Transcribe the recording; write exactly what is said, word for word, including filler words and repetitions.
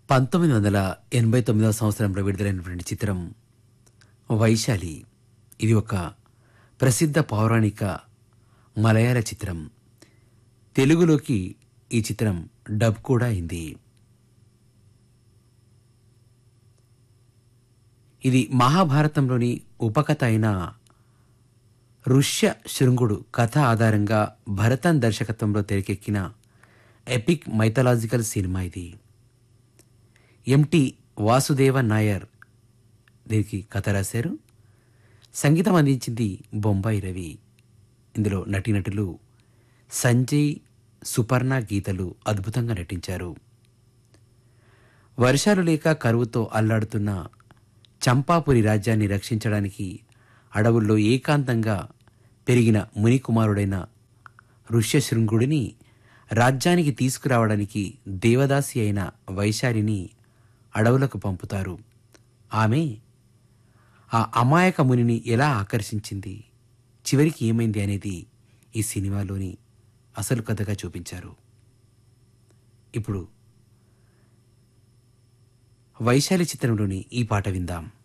పంతొమ్మిది వందల ఎనభై తొమ్మిదవ సంవత్సరంలో విడుదలైనటువంటి చిత్రం వైశాలి. ఇది ఒక ప్రసిద్ధ పౌరాణిక మలయాళ చిత్రం. తెలుగులోకి ఈ చిత్రం డబ్ కూడా అయింది. ఇది మహాభారతంలోని ఉపకథ అయిన ఋష్య శృంగుడు కథ ఆధారంగా భరతన్ దర్శకత్వంలో తెరకెక్కిన ఎపిక్ మైథలాజికల్ సినిమా. ఇది ఎంటి వాసుదేవన్ నాయర్ దీనికి కథ రాశారు. సంగీతం అందించింది బొంబాయి రవి. ఇందులో నటీనటులు సంజయ్, సుపర్ణ, గీతలు అద్భుతంగా నటించారు. వర్షాలు లేక కరువుతో అల్లాడుతున్న చంపాపురి రాజ్యాన్ని రక్షించడానికి అడవుల్లో ఏకాంతంగా పెరిగిన మునికుమారుడైన ఋష్యశృంగుడిని రాజ్యానికి తీసుకురావడానికి దేవదాసి అయిన వైశాలిని అడవులకు పంపుతారు. ఆమె ఆ అమాయక మునిని ఎలా ఆకర్షించింది, చివరికి ఏమైంది అనేది ఈ సినిమాలోని అసలు కథగా చూపించారు. ఇప్పుడు వైశాలి చిత్రంలోని ఈ పాట విందాం.